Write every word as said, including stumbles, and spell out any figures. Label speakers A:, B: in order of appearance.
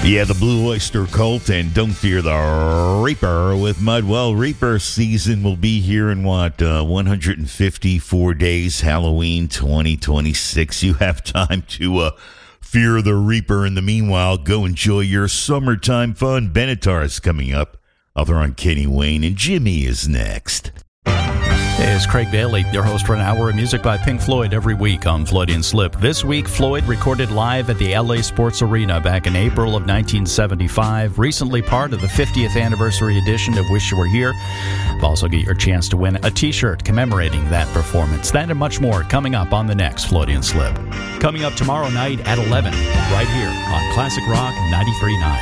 A: Yeah, the Blue Oyster Cult and Don't Fear the Reaper with Mud. Well, Reaper season will be here in, what, uh, one hundred fifty-four days, Halloween twenty twenty-six. You have time to uh, fear the Reaper. In the meanwhile, go enjoy your summertime fun. Benatar is coming up. Other on Kenny Wayne, and Jimmy is next.
B: Hey, it's Craig Daly, your host for an hour of music by Pink Floyd every week on Floydian Slip. This week, Floyd recorded live at the L A Sports Arena back in April of nineteen seventy-five, recently part of the fiftieth anniversary edition of Wish You Were Here. You'll also get your chance to win a t-shirt commemorating that performance. That and much more coming up on the next Floydian Slip. Coming up tomorrow night at eleven, right here on Classic Rock ninety-three point nine.